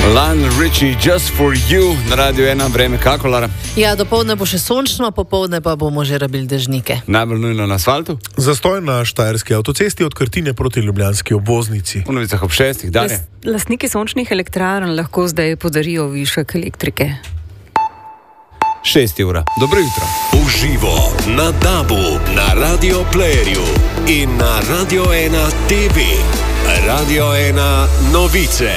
Lionel Richie, Just for You, na Radio 1, vreme kako, Lara? Ja, dopoldne bo še sončno, popoldne pa bomo že rabili dežnike. Najbolj nujno na asfaltu? Zastoj na štajerski avtocesti od Krtine proti ljubljanski obvoznici. V novicah ob 6, dalje. Lastniki sončnih elektrarn lahko zdaj podarijo višek elektrike. 6 ura. Dobro jutro. Uživo na DAB-u, na Radio Playerju in na Radio 1 TV. Radio 1 novice.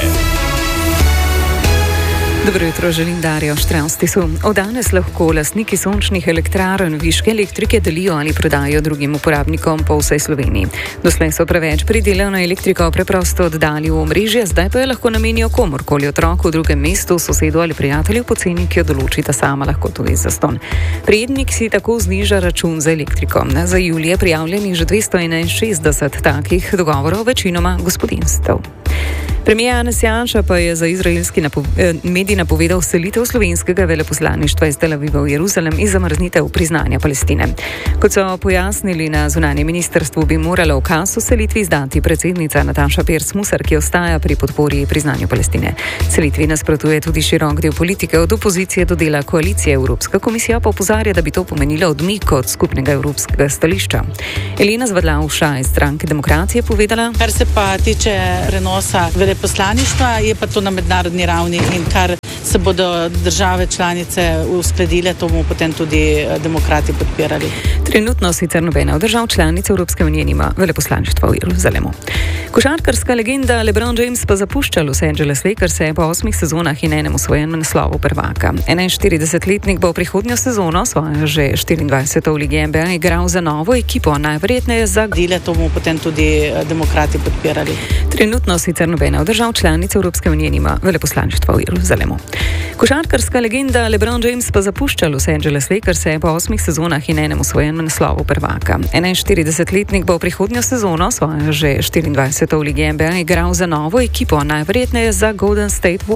Dobro jutro, želim Darjo Štravstisu. Od danes lahko lastniki sončnih elektrarn viške elektrike delijo ali prodajo drugim uporabnikom po vsej Sloveniji. Doslej so preveč pridelano elektriko preprosto oddali v omrežje, zdaj pa jo lahko namenijo komorkoli, otroku v drugem mestu, sosedu ali prijatelju po ceni, ki jo določita sama, lahko tudi zastonj. Prejemnik si tako zniža račun za elektriko. Za julij je prijavljenih že 261 takih dogovorov, večinoma gospodinjstev. Premijer Janez Janša pa je za izraelski medij napovedal selitev slovenskega veleposlaništva iz Tel Aviva v Jeruzalem in zamrznitev priznanja Palestine. Kot so pojasnili na zunanjem ministrstvu, bi morala ukaz o selitvi izdati predsednica Nataša Pirc Musar, ki ostaja pri podpori priznanju Palestine. Selitvi nasprotuje tudi širok del politike, od opozicije do dela koalicije. Evropska komisija pa opozarja, da bi to pomenilo odmik od skupnega evropskega stališča. Elena Zvadlavša iz stranke Demokracije povedala: Kar se pa tiče prenosa veleposlaništva, je pa to na mednarodni ravni in kar se bodo države članice uskladile, to bomo potem tudi demokrati podpirali. Trenutno sicer nobena od držav članic Evropske unije nima veleposlaništva v Jeruzalemu. Košarkarska legenda LeBron James pa zapušča Los Angeles Lakers po 8 sezonah in enem osvojenem naslovu prvaka. 41-letnik bo prihodnjo sezono, svojo že 24. v Ligi NBA, igral za novo ekipo, najverjetneje za To bomo potem tudi demokrati podpirali. Trenutno sicer nobena od držav članic Evropske unije nima veleposlaništva v Jeruzalemu. Košarkarska legenda LeBron James pa zapušča Los Angeles Lakers po 8 sezonah in enem osvojenem naslovu prvaka. 41-letnik bo prihodnjo sezono, svojo že 24. v Ligi NBA, igral za novo ekipo, najverjetneje za Golden State